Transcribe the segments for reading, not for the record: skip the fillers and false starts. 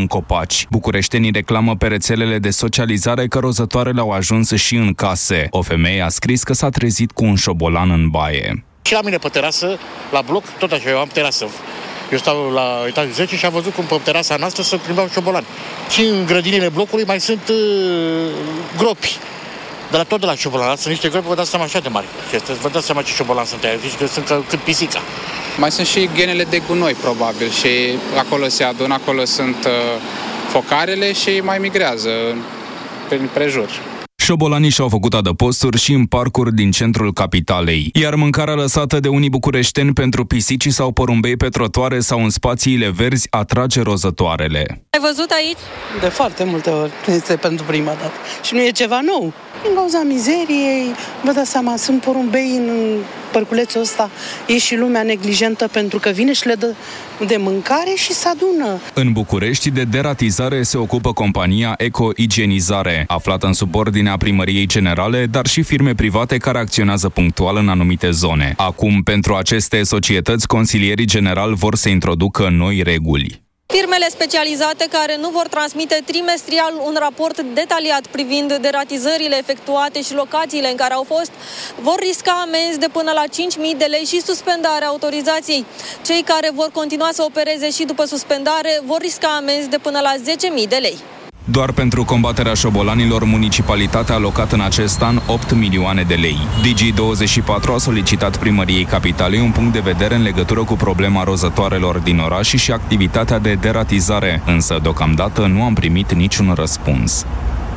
în copaci. Bucureștenii reclamă pe rețelele de socializare că rozătoarele au ajuns și în case. O femeie a scris că s-a trezit cu un șobolan în baie. Și la mine pe terasă, la bloc, tot așa, eu am terasă. Eu stau la etajul 10 și am văzut cum pe terasa noastră se plimbau șobolani. Și în grădinile blocului mai sunt gropi. Tot de la șobolan, sunt niște gropi, vă dați seama așa de mari. Vă dați seama ce șobolan sunt aia, deci că sunt cât pisica. Mai sunt și genele de gunoi, probabil, și acolo se adună, acolo sunt focarele și mai migrează prin prejur. Șobolanii și-au făcut adăposturi și în parcuri din centrul capitalei, iar mâncarea lăsată de unii bucureșteni pentru pisici sau porumbei pe trotuare sau în spațiile verzi atrage rozătoarele. Ai văzut aici? De foarte multe ori, este pentru prima dată. Și nu e ceva nou. Din cauza mizeriei, vă dați seama, sunt porumbei în părculețul ăsta, e și lumea neglijentă pentru că vine și le dă de mâncare și se adună. În București, de deratizare se ocupă compania Eco-Igienizare, aflată în subordinea Primăriei Generale, dar și firme private care acționează punctual în anumite zone. Acum, pentru aceste societăți, consilierii generali vor să introducă noi reguli. Firmele specializate care nu vor transmite trimestrial un raport detaliat privind deratizările efectuate și locațiile în care au fost, vor risca amenzi de până la 5.000 de lei și suspendarea autorizației. Cei care vor continua să opereze și după suspendare vor risca amenzi de până la 10.000 de lei. Doar pentru combaterea șobolanilor, municipalitatea a alocat în acest an 8 milioane de lei. Digi24 a solicitat Primăriei Capitalei un punct de vedere în legătură cu problema rozătoarelor din oraș și activitatea de deratizare, însă deocamdată nu am primit niciun răspuns.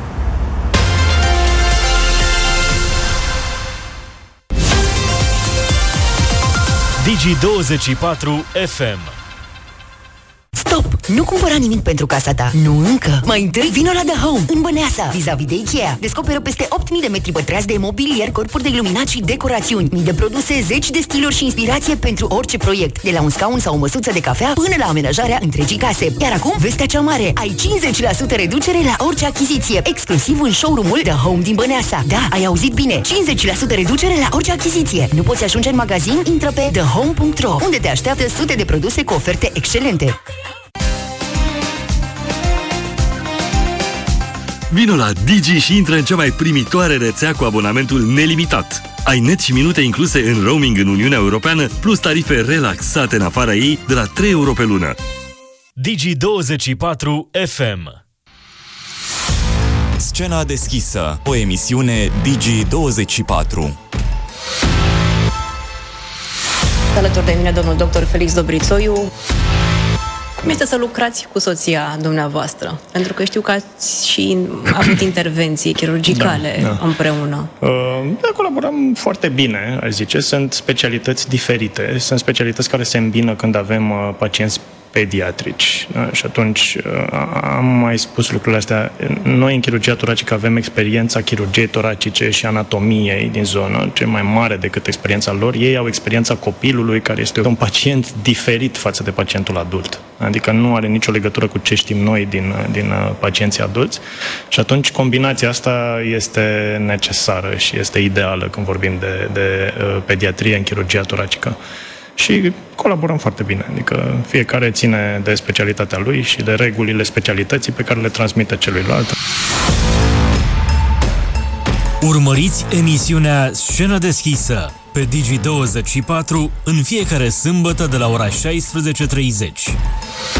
Digi24 FM. Stop! Nu cumpăra nimic pentru casa ta. Nu încă. Mai întâi vino la The Home, în Băneasa, vis-a-vis de Ikea. Descoperă peste 8.000 de metri pătrați de mobilier, corpuri de iluminat și decorațiuni. Mii de produse, zeci de stiluri și inspirație pentru orice proiect. De la un scaun sau o măsuță de cafea până la amenajarea întregii case. Iar acum, vestea cea mare. Ai 50% reducere la orice achiziție. Exclusiv în showroom-ul The Home din Băneasa. Da, ai auzit bine. 50% reducere la orice achiziție. Nu poți ajunge în magazin? Intră pe thehome.ro, unde te așteaptă sute de produse cu oferte excelente. Vino la Digi și intră în cea mai primitoare rețea cu abonamentul nelimitat. Ai net și minute incluse în roaming în Uniunea Europeană, plus tarife relaxate în afara ei de la 3 euro pe lună. Digi24 FM. Scena deschisă, o emisiune Digi24. Alături de mine domnul dr. Felix Dobrițoiu. Cum este să lucrați cu soția dumneavoastră? Pentru că știu că ați și avut intervenții chirurgicale împreună. Colaborăm foarte bine, aș zice. Sunt specialități diferite. Sunt specialități care se îmbină când avem pacienți pediatrici. Da? Și atunci am mai spus lucrurile astea. Noi în chirurgia toracică avem experiența chirurgiei toracice și anatomiei din zonă, cea mai mare decât experiența lor. Ei au experiența copilului, care este un pacient diferit față de pacientul adult. Adică nu are nicio legătură cu ce știm noi din pacienții adulți. Și atunci combinația asta este necesară și este ideală când vorbim de pediatrie în chirurgia toracică. Și colaborăm foarte bine, adică fiecare ține de specialitatea lui și de regulile specialității pe care le transmite celuilalt. Urmăriți emisiunea Scenă deschisă pe Digi24 în fiecare sâmbătă de la ora 16:30.